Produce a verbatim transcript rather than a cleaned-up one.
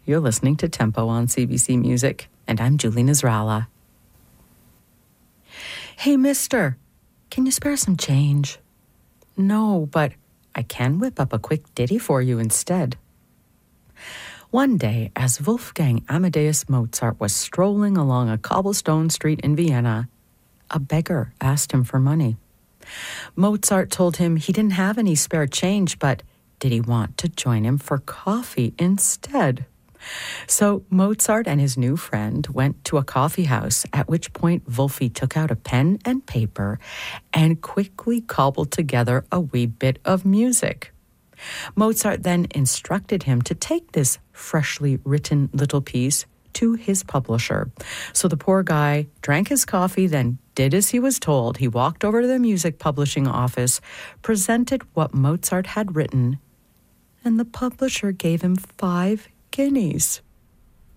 You're listening to Tempo on C B C Music, and I'm Julie Nasrallah. Hey, mister, can you spare some change? No, but I can whip up a quick ditty for you instead. One day, as Wolfgang Amadeus Mozart was strolling along a cobblestone street in Vienna, a beggar asked him for money. Mozart told him he didn't have any spare change, but did he want to join him for coffee instead? So Mozart and his new friend went to a coffee house, at which point Wolfie took out a pen and paper and quickly cobbled together a wee bit of music. Mozart then instructed him to take this freshly written little piece to his publisher. So the poor guy drank his coffee, then did as he was told. He walked over to the music publishing office, presented what Mozart had written, and the publisher gave him five guineas.